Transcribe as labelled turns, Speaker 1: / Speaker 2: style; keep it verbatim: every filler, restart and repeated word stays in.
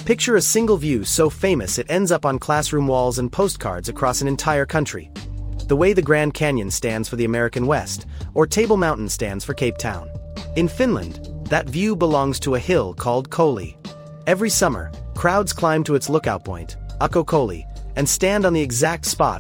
Speaker 1: Picture a single view so famous it ends up on classroom walls and postcards across an entire country. The way the Grand Canyon stands for the American West, or Table Mountain stands for Cape Town. In Finland, that view belongs to a hill called Koli. Every summer, crowds climb to its lookout point, Ukko Koli, and stand on the exact spot